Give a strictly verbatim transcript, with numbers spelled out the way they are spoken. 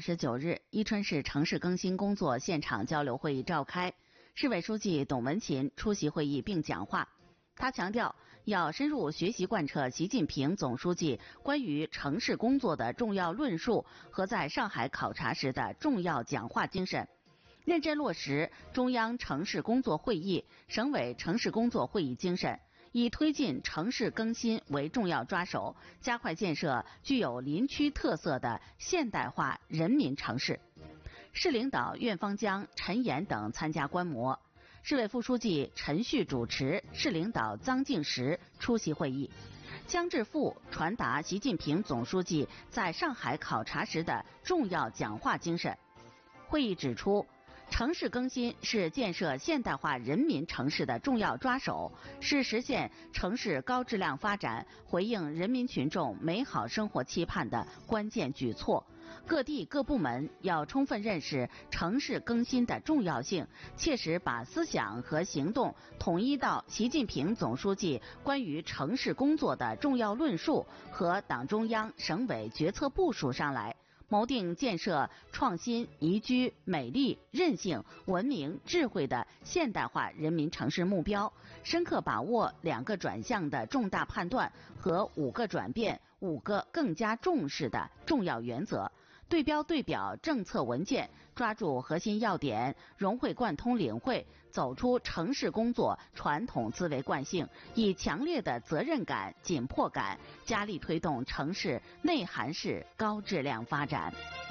十九日，伊春市城市更新工作现场交流会议召开，市委书记董文勤出席会议并讲话。他强调，要深入学习贯彻习近平总书记关于城市工作的重要论述和在上海考察时的重要讲话精神，认真落实中央城市工作会议、省委城市工作会议精神，以推进城市更新为重要抓手，加快建设具有林区特色的现代化人民城市。市领导苑方江、陈岩等参加观摩。市委副书记陈旭主持，市领导臧敬实出席会议。江志富传达习近平总书记在上海考察时的重要讲话精神。会议指出，城市更新是建设现代化人民城市的重要抓手，是实现城市高质量发展、回应人民群众美好生活期盼的关键举措。各地各部门要充分认识城市更新的重要性，切实把思想和行动统一到习近平总书记关于城市工作的重要论述和党中央、省委决策部署上来，谋定建设创新、宜居、美丽、韧性、文明、智慧的现代化人民城市目标，深刻把握两个转向的重大判断和五个转变、五个更加重视的重要原则，对标对表政策文件，抓住核心要点，融会贯通领会，走出城市工作传统思维惯性，以强烈的责任感、紧迫感，加力推动城市内涵式高质量发展。